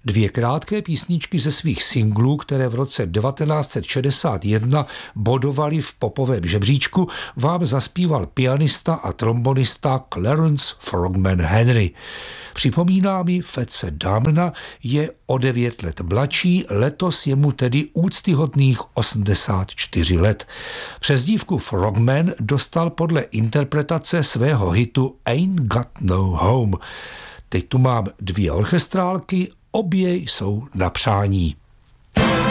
2 krátké písničky ze svých singlů, které v roce 1961 bodovaly v popovém žebříčku, vám zaspíval pianista a trombonista Clarence Frogman Henry. Připomíná mi Fetse Damna, je o 9 let mladší, letos je mu tedy úctyhodných 84 let. Přezdívku Frogman dostal podle interpretace svého hitu Ain't Got No Home. Teď tu mám 2 orchestrálky, obě jsou na přání.